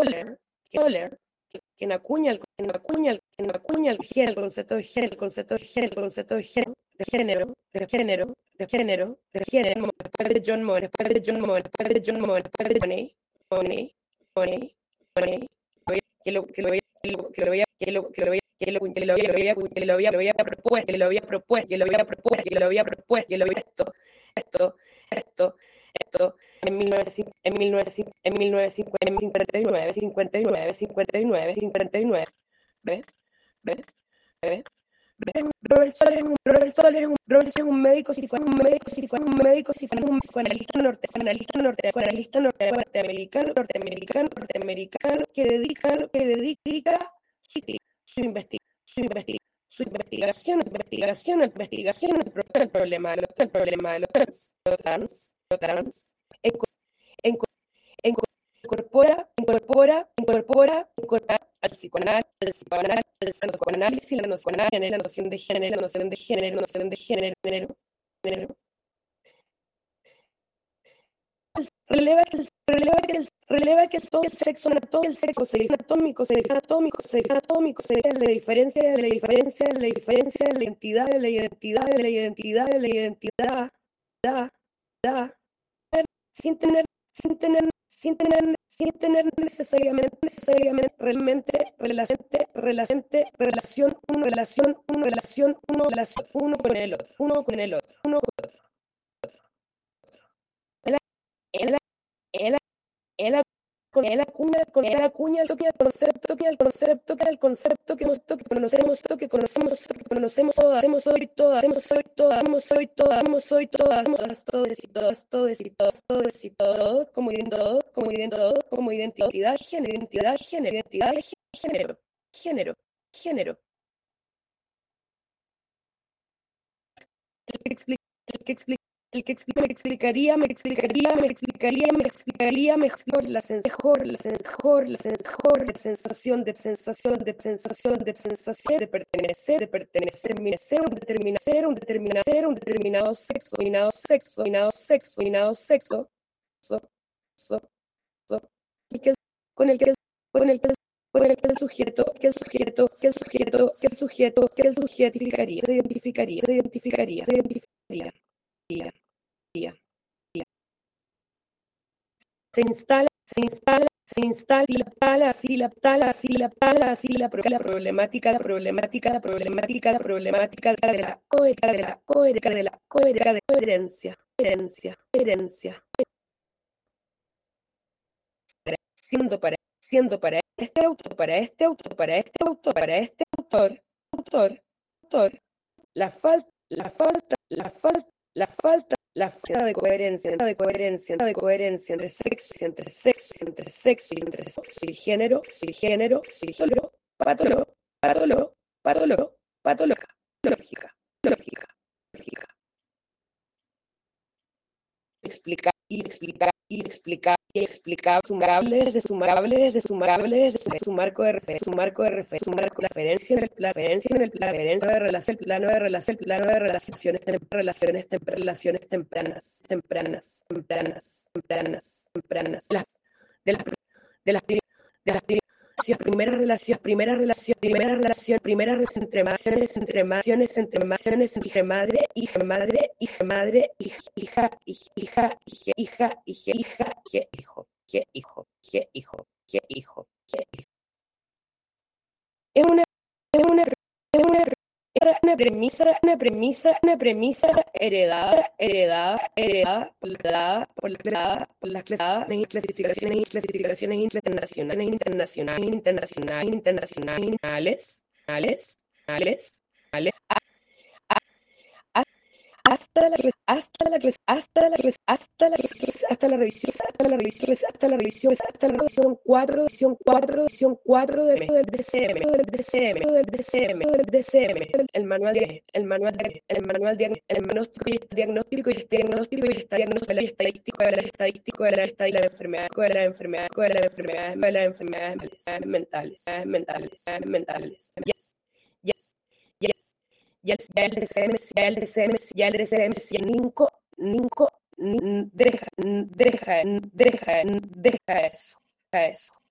Euler, quien acuña el concepto de género, después de John Money, que lo había propuesto esto en 1959. ¿Ves? Robert Soler es un médico psicoanalista norteamericano que dedica su investigación al problema de los trans. Incorpora al psicoanálisis, la noción de género, releva que todo el sexo anatómico, la diferencia de la identidad, sin tener necesariamente relación uno con el otro. Él acuña el concepto que conocemos todos como identidad, género. El que me explicaría mejor la sensación de pertenecer, un determinado sexo, y que con el que el sujeto se identificaría. Se instala así la problemática de la coherencia. Siendo para este autor, la falta de coherencia entre sexo y género, patológica. Explicar desde su marco de referencia en el plano de relaciones tempranas, de las primeras relaciones entre madre, hijo. Es una premisa heredada por las clasificaciones internacionales hasta la revisión 4 del DCM, el manual diagnóstico y estadístico de las enfermedades mentales. Ya el DCM deja eso.